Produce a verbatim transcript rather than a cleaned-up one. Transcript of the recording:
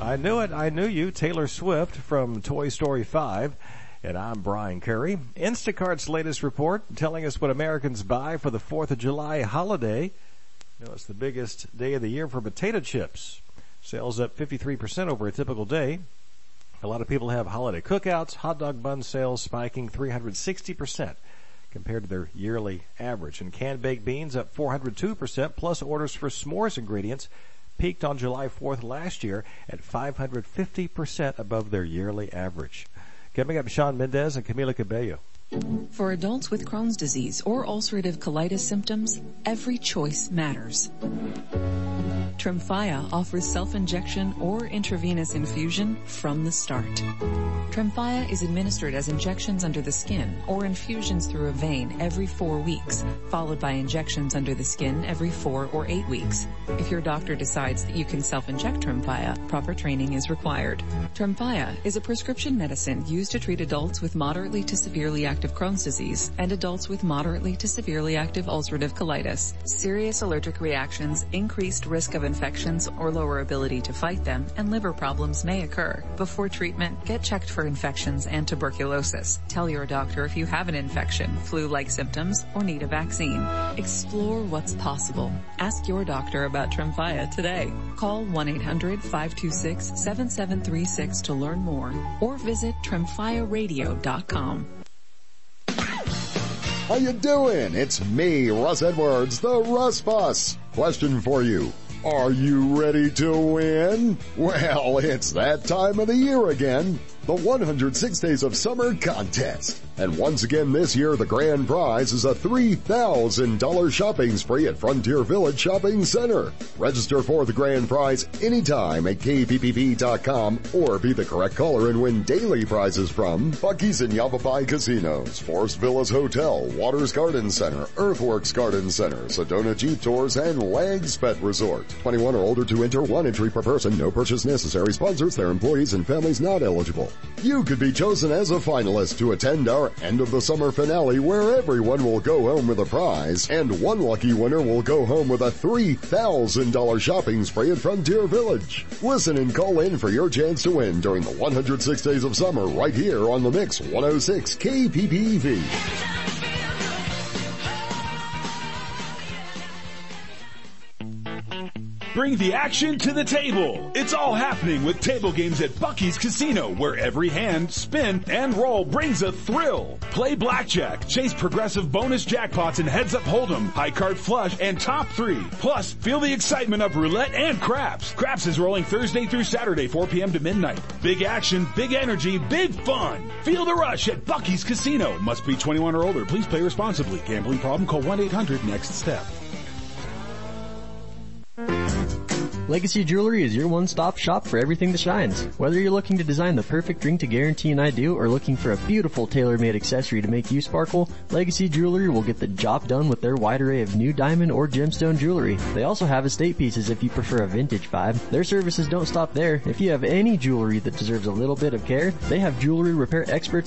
I knew it. I knew you. Taylor Swift from Toy Story five. And I'm Brian Curry. Instacart's latest report telling us what Americans buy for the fourth of July holiday. You know, it's the biggest day of the year for potato chips. Sales up fifty-three percent over a typical day. A lot of people have holiday cookouts. Hot dog bun sales spiking three hundred sixty percent compared to their yearly average. And canned baked beans up four hundred two percent, plus orders for s'mores ingredients peaked on July fourth last year at five hundred fifty percent above their yearly average. Coming up, Shawn Mendez and Camila Cabello. For adults with Crohn's disease or ulcerative colitis symptoms, every choice matters. Tremfya offers self-injection or intravenous infusion from the start. Tremfya is administered as injections under the skin or infusions through a vein every four weeks, followed by injections under the skin every four or eight weeks. If your doctor decides that you can self-inject Tremfya, proper training is required. Tremfya is a prescription medicine used to treat adults with moderately to severely active Crohn's disease and adults with moderately to severely active ulcerative colitis. Serious allergic reactions, increased risk of infections or lower ability to fight them, and liver problems may occur. Before treatment, get checked for infections and tuberculosis. Tell your doctor if you have an infection, flu-like symptoms, or need a vaccine. Explore what's possible. Ask your doctor about Tremfya today. Call one eight hundred five two six seven seven three six to learn more or visit tremfya radio dot com. How you doing? It's me, Russ Edwards, the Russ Bus. Question for you. Are you ready to win? Well, it's that time of the year again. The one hundred six Days of Summer Contest. And once again this year, the grand prize is a three thousand dollars shopping spree at Frontier Village Shopping Center. Register for the grand prize anytime at K P P V dot com or be the correct caller and win daily prizes from Buc-ee's and Yavapai Casinos, Forest Villas Hotel, Waters Garden Center, Earthworks Garden Center, Sedona Jeep Tours, and Lags Pet Resort. twenty-one or older to enter, one entry per person, no purchase necessary. Sponsors, their employees, and families not eligible. You could be chosen as a finalist to attend our end of the summer finale where everyone will go home with a prize and one lucky winner will go home with a three thousand dollars shopping spree at Frontier Village. Listen and call in for your chance to win during the one hundred six Days of Summer right here on the Mix one oh six K P P V. Bring the action to the table. It's all happening with table games at Buc-ee's Casino, where every hand, spin, and roll brings a thrill. Play blackjack, chase progressive bonus jackpots and heads-up hold'em, high card flush, and top three. Plus, feel the excitement of roulette and craps. Craps is rolling Thursday through Saturday, four p.m. to midnight. Big action, big energy, big fun. Feel the rush at Buc-ee's Casino. Must be twenty-one or older. Please play responsibly. Gambling problem? Call one eight hundred next step. Legacy Jewelry is your one-stop shop for everything that shines. Whether you're looking to design the perfect ring to guarantee an I do or looking for a beautiful tailor-made accessory to make you sparkle, Legacy Jewelry will get the job done with their wide array of new diamond or gemstone jewelry. They also have estate pieces if you prefer a vintage vibe. Their services don't stop there. If you have any jewelry that deserves a little bit of care, they have jewelry repair experts